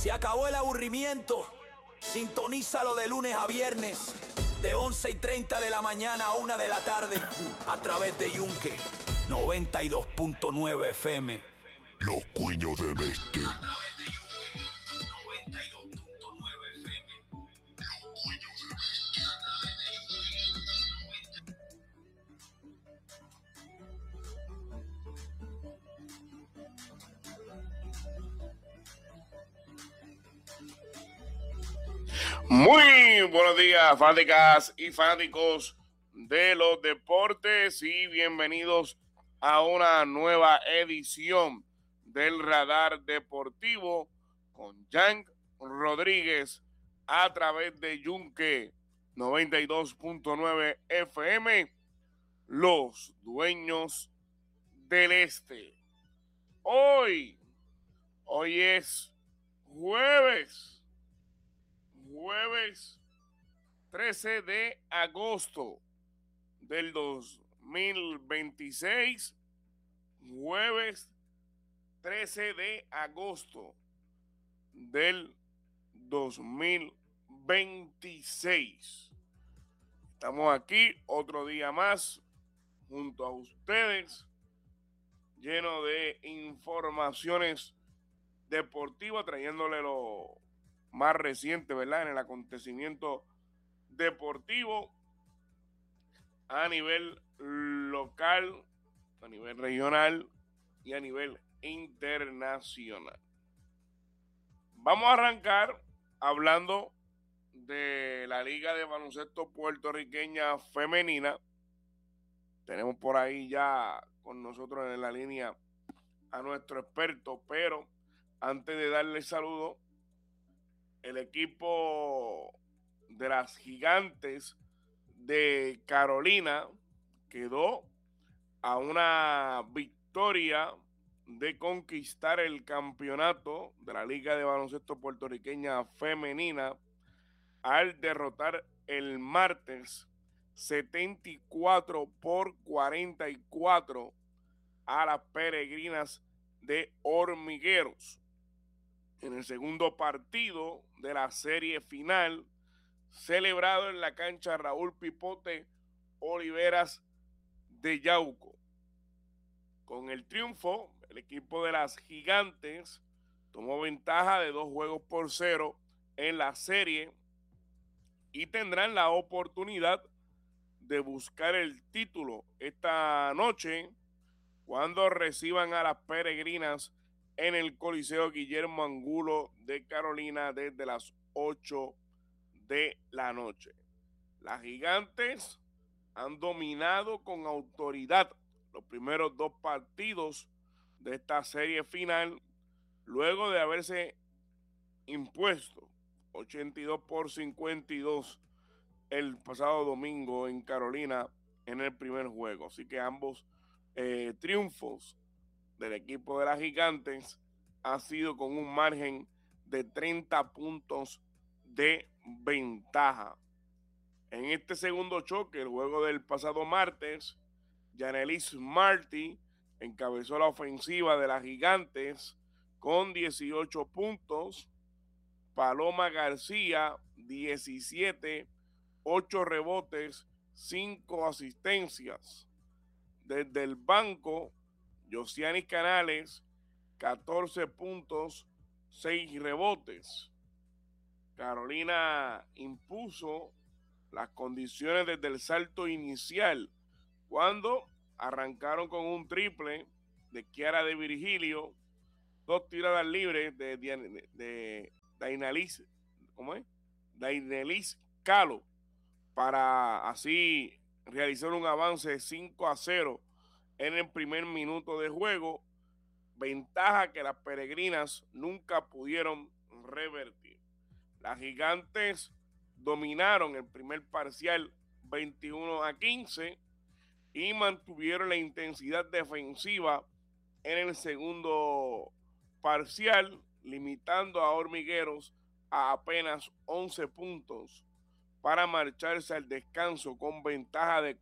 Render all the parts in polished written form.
Se acabó el aburrimiento. Sintonízalo de lunes a viernes, de 11:30 de la mañana a 1 de la tarde, a través de Yunque 92.9 FM. Los Cuños del Este. Muy buenos días, fanáticas y fanáticos de los deportes, y bienvenidos a una nueva edición del Radar Deportivo con Jan Rodríguez a través de Yunque 92.9 FM, los dueños del Este. Hoy es jueves 13 de agosto del 2026, jueves 13 de agosto del 2026. Estamos aquí otro día más junto a ustedes, lleno de informaciones deportivas, trayéndole lo más reciente, ¿verdad?, en el acontecimiento deportivo a nivel local, a nivel regional y a nivel internacional. Vamos a arrancar hablando de la Liga de Baloncesto Puertorriqueña Femenina. Tenemos por ahí ya con nosotros en la línea a nuestro experto, pero antes de darle saludo, el equipo de las Gigantes de Carolina quedó a una victoria de conquistar el campeonato de la Liga de Baloncesto Puertorriqueña Femenina al derrotar el martes 74-44 a las Peregrinas de Hormigueros. En el segundo partido de la serie final, celebrado en la cancha Raúl Pipote Oliveras de Yauco. Con el triunfo, el equipo de las Gigantes tomó ventaja de 2-0 en la serie y tendrán la oportunidad de buscar el título esta noche cuando reciban a las Peregrinas en el Coliseo Guillermo Angulo de Carolina desde las 8 de la noche. Las Gigantes han dominado con autoridad los primeros dos partidos de esta serie final, luego de haberse impuesto 82-52 el pasado domingo en Carolina en el primer juego. Así que ambos triunfos del equipo de las Gigantes ha sido con un margen de 30 puntos de ventaja. En este segundo choque, el juego del pasado martes, Yanelis Martí encabezó la ofensiva de las Gigantes con 18 puntos, Paloma García 17, 8 rebotes, 5 asistencias. Desde el banco, Josianis Canales, 14 puntos, 6 rebotes. Carolina impuso las condiciones desde el salto inicial, cuando arrancaron con un triple de Kiara de Virgilio, 2 tiradas libres de Dainelis, Dainelis Calo, para así realizar un avance de 5-0 en el primer minuto de juego, ventaja que las Peregrinas nunca pudieron revertir. Las Gigantes dominaron el primer parcial 21-15 y mantuvieron la intensidad defensiva en el segundo parcial, limitando a Hormigueros a apenas 11 puntos para marcharse al descanso con ventaja de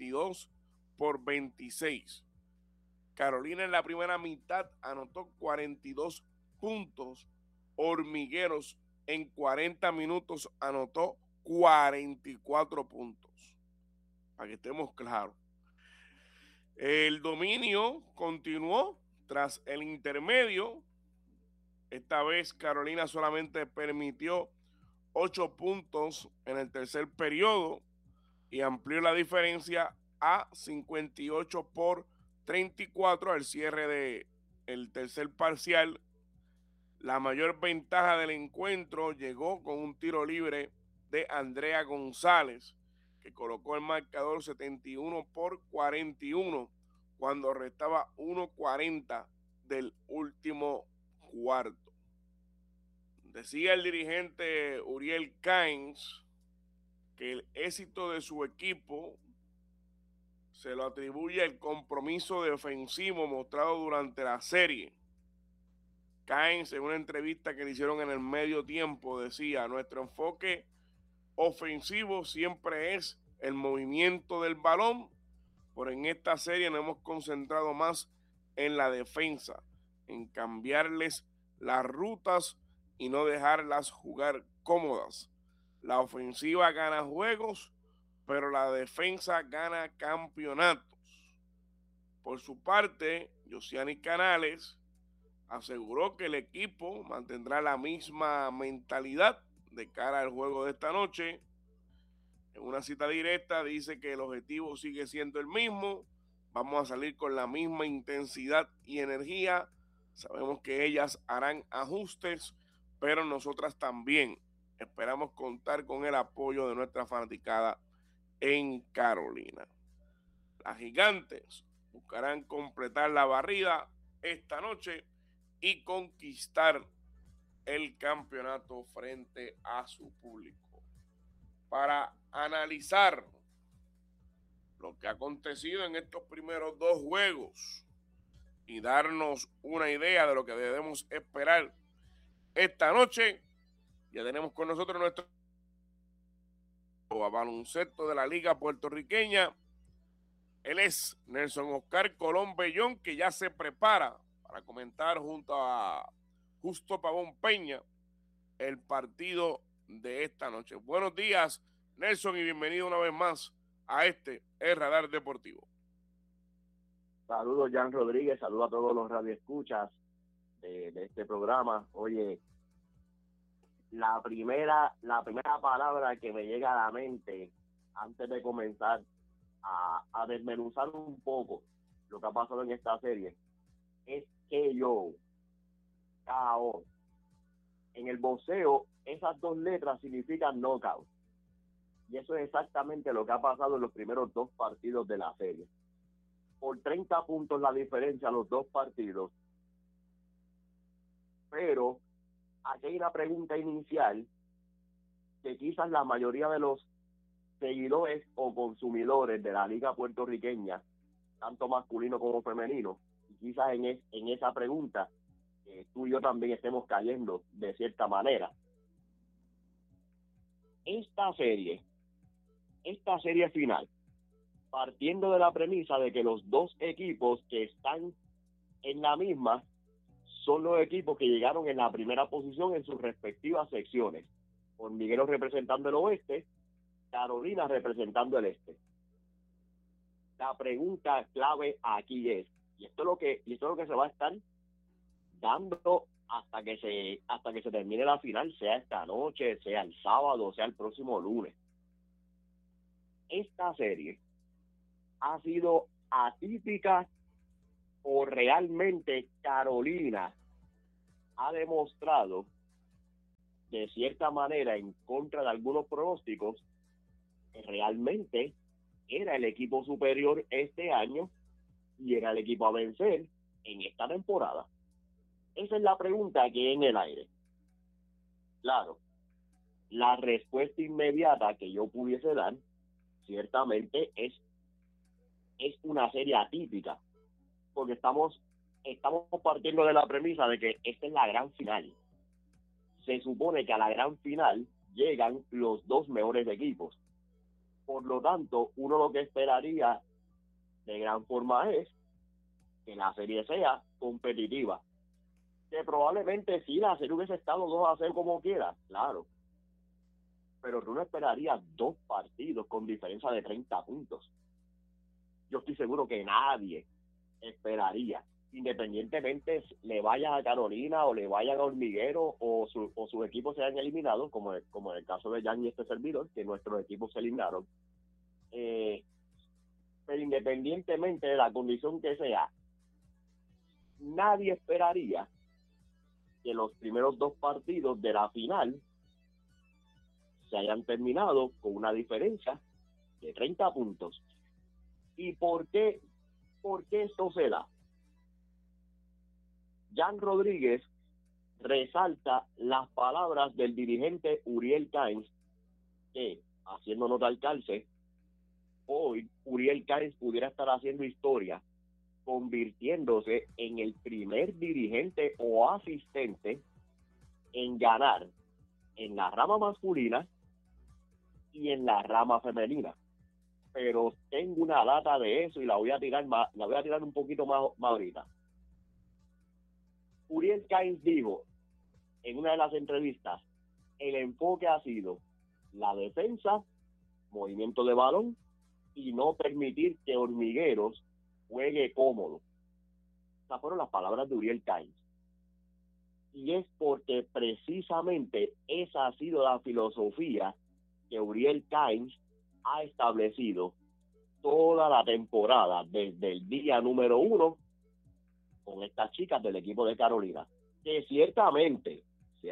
42-26. Carolina en la primera mitad anotó 42 puntos, Hormigueros en 40 minutos anotó 44 puntos. Para que estemos claros. El dominio continuó tras el intermedio. Esta vez Carolina solamente permitió 8 puntos en el tercer periodo y amplió la diferencia a 58-34 al cierre del tercer parcial. La mayor ventaja del encuentro llegó con un tiro libre de Andrea González, que colocó el marcador 71-41 cuando restaba 1:40 del último cuarto. Decía el dirigente Uriel Cains que el éxito de su equipo se lo atribuye al compromiso defensivo mostrado durante la serie. Cains, en una entrevista que le hicieron en el medio tiempo, decía: nuestro enfoque ofensivo siempre es el movimiento del balón, pero en esta serie nos hemos concentrado más en la defensa, en cambiarles las rutas y no dejarlas jugar cómodas. La ofensiva gana juegos, pero la defensa gana campeonatos. Por su parte, Josiani Canales aseguró que el equipo mantendrá la misma mentalidad de cara al juego de esta noche. En una cita directa dice que el objetivo sigue siendo el mismo. Vamos a salir con la misma intensidad y energía. Sabemos que ellas harán ajustes, pero nosotras también. Esperamos contar con el apoyo de nuestra fanaticada en Carolina. Las Gigantes buscarán completar la barrida esta noche y conquistar el campeonato frente a su público. Para analizar lo que ha acontecido en estos primeros dos juegos y darnos una idea de lo que debemos esperar esta noche, ya tenemos con nosotros nuestro baloncesto de la Liga Puertorriqueña. Él es Nelson Oscar Colón Bellón, que ya se prepara para comentar junto a Justo Pavón Peña el partido de esta noche. Buenos días, Nelson, y bienvenido una vez más a El Radar Deportivo. Saludos, Jan Rodríguez, saludos a todos los radioescuchas de este programa. Oye, la primera palabra que me llega a la mente antes de comenzar a desmenuzar un poco lo que ha pasado en esta serie es KO. En el boxeo, esas dos letras significan knockout. Y eso es exactamente lo que ha pasado en los primeros dos partidos de la serie. Por 30 puntos la diferencia los dos partidos. Pero aquí hay una pregunta inicial que quizás la mayoría de los seguidores o consumidores de la liga puertorriqueña, tanto masculino como femenino, y quizás en esa pregunta tú y yo también estemos cayendo de cierta manera. Esta serie final, partiendo de la premisa de que los dos equipos que están en la misma son los equipos que llegaron en la primera posición en sus respectivas secciones. Hormigueros representando el oeste, Carolina representando el este. La pregunta clave aquí es, y esto es lo que se va a estar dando hasta que se termine la final, sea esta noche, sea el sábado, sea el próximo lunes. Esta serie ha sido atípica o realmente Carolina ha demostrado de cierta manera en contra de algunos pronósticos que realmente era el equipo superior este año y era el equipo a vencer en esta temporada. Esa es la pregunta que hay en el aire. Claro, la respuesta inmediata que yo pudiese dar ciertamente es una serie atípica, porque estamos partiendo de la premisa de que esta es la gran final. Se supone que a la gran final llegan los dos mejores equipos. Por lo tanto, uno lo que esperaría de gran forma es que la serie sea competitiva. que probablemente sí la serie hubiese estado 2-0 como quiera, claro. Pero tú no esperarías 2 partidos con diferencia de 30 puntos. Yo estoy seguro que nadie esperaría, independientemente le vaya a Carolina o le vayan a Hormiguero o sus equipos se hayan eliminado, como en el caso de Jan y este servidor, que nuestros equipos se eliminaron. Pero independientemente de la condición que sea, nadie esperaría que los primeros 2 partidos de la final se hayan terminado con una diferencia de 30 puntos. ¿Y por qué esto se da? Jan Rodríguez resalta las palabras del dirigente Uriel Cainz, que, haciendo nota al calce, hoy Uriel Cainz pudiera estar haciendo historia, convirtiéndose en el primer dirigente o asistente en ganar en la rama masculina y en la rama femenina. Pero tengo una data de eso y la voy a tirar un poquito más ahorita. Uriel Cainz dijo en una de las entrevistas, el enfoque ha sido la defensa, movimiento de balón y no permitir que Hormigueros juegue cómodo. Esas fueron las palabras de Uriel Cainz. Y es porque precisamente esa ha sido la filosofía que Uriel Cainz ha establecido toda la temporada, desde el día número 1, con estas chicas del equipo de Carolina, que ciertamente,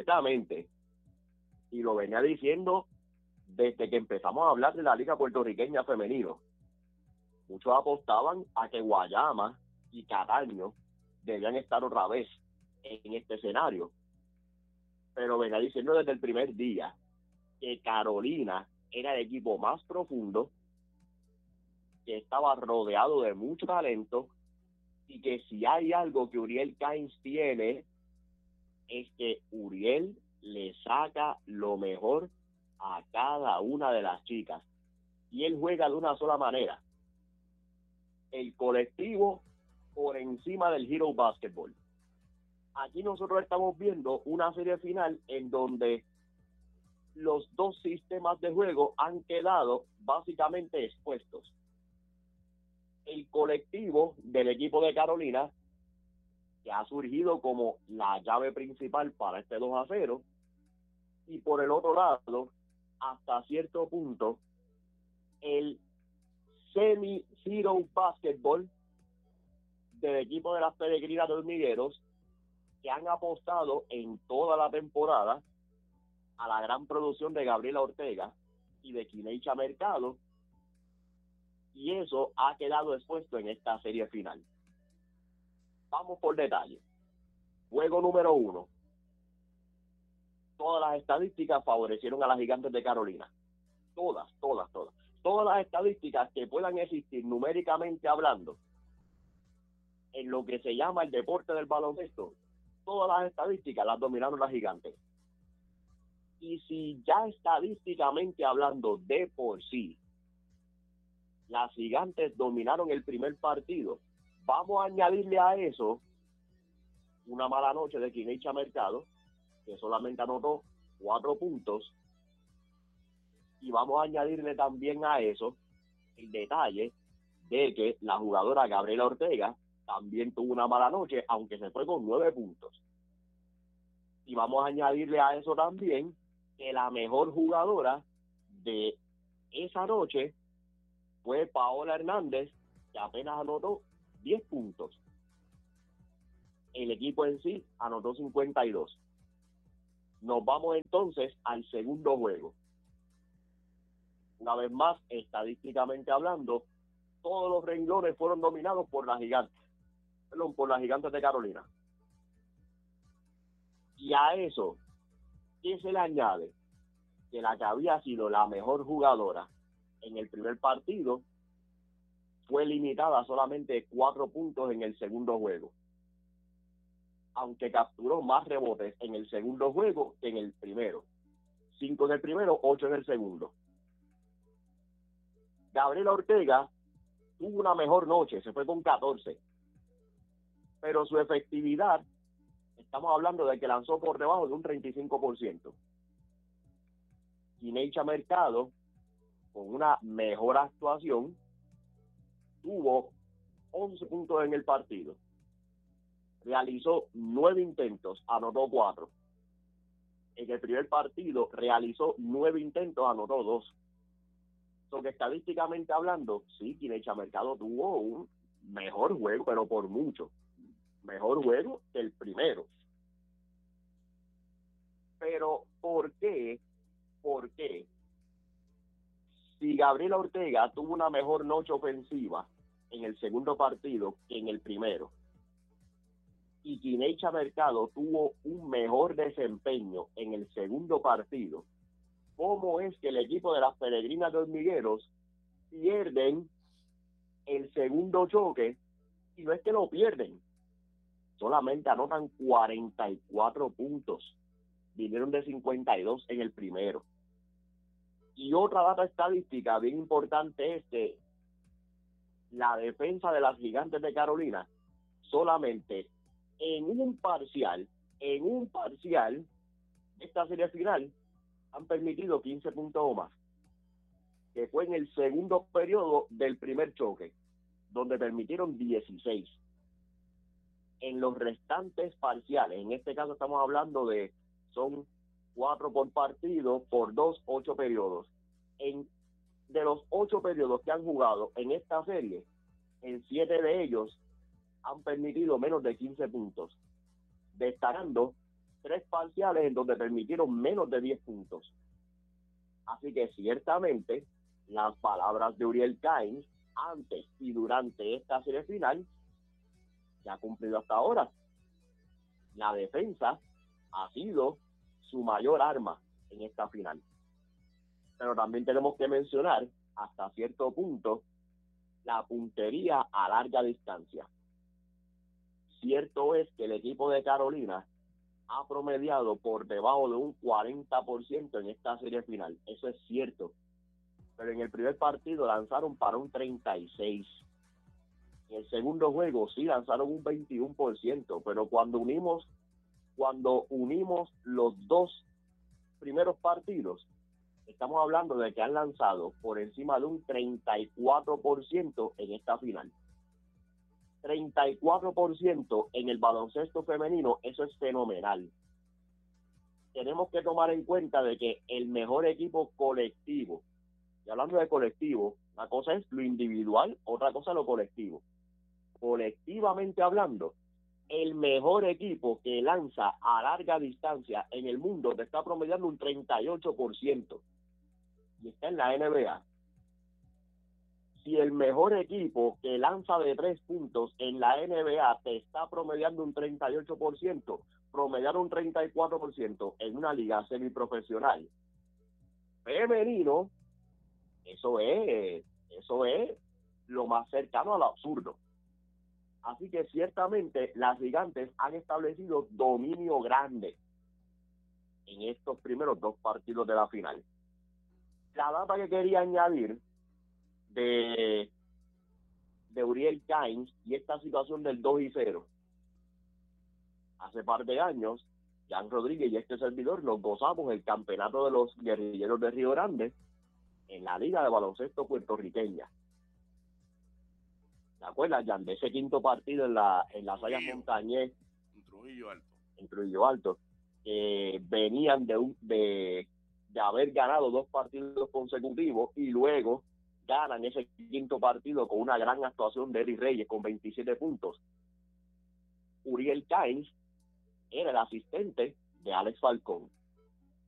y lo venía diciendo desde que empezamos a hablar de la Liga Puertorriqueña Femenino, muchos apostaban a que Guayama y Cataño debían estar otra vez en este escenario, pero venía diciendo desde el primer día que Carolina era el equipo más profundo, que estaba rodeado de mucho talento, y que si hay algo que Uriel Cainz tiene, es que Uriel le saca lo mejor a cada una de las chicas. Y él juega de una sola manera: el colectivo por encima del hero basketball. Aquí nosotros estamos viendo una serie final en donde los 2 sistemas de juego han quedado básicamente expuestos. El colectivo del equipo de Carolina, que ha surgido como la llave principal para este 2-0, y por el otro lado, hasta cierto punto, el semi-zero basketball del equipo de las Peregrinas de Hormigueros, que han apostado en toda la temporada a la gran producción de Gabriela Ortega y de Kineisha Mercado, y eso ha quedado expuesto en esta serie final. Vamos por detalle. Juego número 1. Todas las estadísticas favorecieron a las Gigantes de Carolina. Todas. Todas las estadísticas que puedan existir numéricamente hablando en lo que se llama el deporte del baloncesto, todas las estadísticas las dominaron las Gigantes. Y si ya estadísticamente hablando de por sí las Gigantes dominaron el primer partido, vamos a añadirle a eso una mala noche de Kineisha Mercado, que solamente anotó 4 puntos, y vamos a añadirle también a eso el detalle de que la jugadora Gabriela Ortega también tuvo una mala noche, aunque se fue con 9 puntos. Y vamos a añadirle a eso también que la mejor jugadora de esa noche fue Paola Hernández, que apenas anotó 10 puntos. El equipo en sí anotó 52. Nos vamos entonces al segundo juego. Una vez más, estadísticamente hablando, todos los renglones fueron dominados por las Gigantes de Carolina. Y a eso, ¿qué se le añade? Que la que había sido la mejor jugadora en el primer partido fue limitada a solamente 4 puntos en el segundo juego, aunque capturó más rebotes en el segundo juego que en el primero. 5 en el primero, 8 en el segundo. Gabriela Ortega tuvo una mejor noche, se fue con 14, pero su efectividad estamos hablando de que lanzó por debajo de un 35%. Kineicha Mercado, con una mejor actuación, tuvo 11 puntos en el partido. Realizó 9 intentos, anotó 4. En el primer partido realizó 9 intentos, anotó 2. So que estadísticamente hablando, sí, Kineicha Mercado tuvo un mejor juego, pero por mucho. Mejor juego que el primero. Pero, ¿por qué? ¿Por qué? Si Gabriela Ortega tuvo una mejor noche ofensiva en el segundo partido que en el primero, y Kineicha Mercado tuvo un mejor desempeño en el segundo partido, ¿cómo es que el equipo de las Peregrinas de Hormigueros pierden el segundo choque? Y no es que lo pierden, solamente anotan 44 puntos. Vinieron de 52 en el primero. Y otra data estadística bien importante es que la defensa de las Gigantes de Carolina solamente en un parcial de esta serie final han permitido 15 puntos o más, que fue en el segundo periodo del primer choque, donde permitieron 16. En los restantes parciales, en este caso estamos hablando de, son 4 por partido, por 2, 8 periodos. De los 8 periodos que han jugado en esta serie, en 7 de ellos han permitido menos de 15 puntos, destacando 3 parciales en donde permitieron menos de 10 puntos. Así que ciertamente las palabras de Uriel Cain antes y durante esta serie final se ha cumplido hasta ahora. La defensa ha sido su mayor arma en esta final. Pero también tenemos que mencionar hasta cierto punto la puntería a larga distancia. Cierto es que el equipo de Carolina ha promediado por debajo de un 40% en esta serie final. Eso es cierto. Pero en el primer partido lanzaron para un 36%. En el segundo juego sí lanzaron un 21%. Pero cuando unimos los 2 primeros partidos, estamos hablando de que han lanzado por encima de un 34% en esta final. 34% en el baloncesto femenino, eso es fenomenal. Tenemos que tomar en cuenta de que el mejor equipo colectivo, y hablando de colectivo, una cosa es lo individual, otra cosa es lo colectivo. Colectivamente hablando, el mejor equipo que lanza a larga distancia en el mundo te está promediando un 38%. Y está en la NBA. Si el mejor equipo que lanza de 3 puntos en la NBA te está promediando un 38%, promediar un 34% en una liga semiprofesional femenino, eso es lo más cercano al absurdo. Así que ciertamente las Gigantes han establecido dominio grande en estos primeros 2 partidos de la final. La data que quería añadir de Uriel Cain y esta situación del 2-0. Hace par de años, Jan Rodríguez y este servidor nos gozamos el campeonato de los Guerrilleros de Río Grande en la Liga de Baloncesto Puertorriqueña. ¿Te acuerdas, Jan, de ese quinto partido en la Sayas Montañés? En Trujillo Alto. Venían de haber ganado 2 partidos consecutivos y luego ganan ese quinto partido con una gran actuación de Eric Reyes con 27 puntos. Uriel Cain era el asistente de Alex Falcón.